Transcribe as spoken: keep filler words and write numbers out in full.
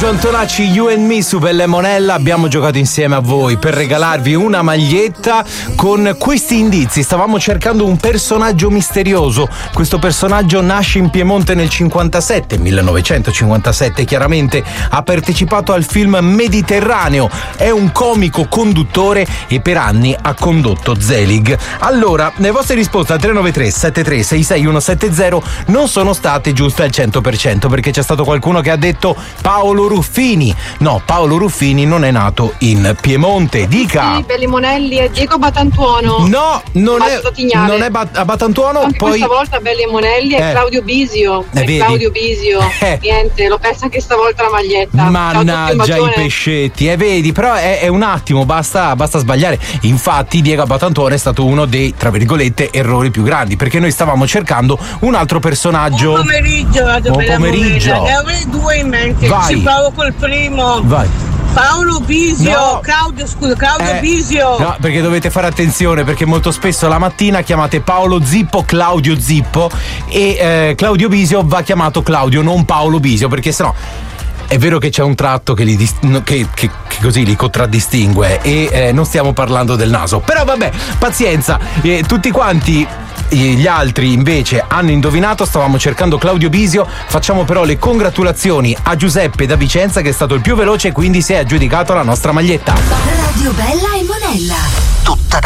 Giorgio Antonacci, You and Me su Bella e Monella. Abbiamo giocato insieme a voi per regalarvi una maglietta con questi indizi. Stavamo cercando un personaggio misterioso. Questo personaggio nasce in Piemonte nel cinquantasette, millenovecentocinquantasette chiaramente. Ha partecipato al film Mediterraneo. È un comico conduttore e per anni ha condotto Zelig. Allora, le vostre risposte al tre nove tre sette tre sei sei uno sette zero non sono state giuste al cento per cento, perché c'è stato qualcuno che ha detto Paolo Ruffini. No, Paolo Ruffini non è nato in Piemonte. Dica. Sì, Belli Monelli e Diego Batantuono. No, non è, non è Bat- a Batantuono. Anche poi questa volta Belli Monelli e eh. Claudio Bisio. Eh, e vedi? Claudio Bisio. Eh. Niente, l'ho persa anche stavolta la maglietta. Mannaggia i pescetti. E eh, vedi, però è, è un attimo, basta, basta sbagliare. Infatti Diego Batantuono è stato uno dei, tra virgolette, errori più grandi, perché noi stavamo cercando un altro personaggio. Buon pomeriggio, vado Buon per pomeriggio. la moneta. Ne avrei due in mente. Vai. Ci provo col primo. Vai. Paolo Bisio, No. Claudio, scusa, Claudio Eh, Bisio. No, perché dovete fare attenzione, perché molto spesso la mattina chiamate Paolo Zippo, Claudio Zippo e eh, Claudio Bisio va chiamato Claudio, non Paolo Bisio, perché sennò è vero che c'è un tratto che li, dis- che, che, che così li contraddistingue e eh, non stiamo parlando del naso. Però vabbè, pazienza, eh, tutti quanti gli altri invece hanno indovinato. Stavamo cercando Claudio Bisio. Facciamo però le congratulazioni a Giuseppe da Vicenza, che è stato il più veloce e quindi si è aggiudicato la nostra maglietta. Radio Bella e Monella. Tutta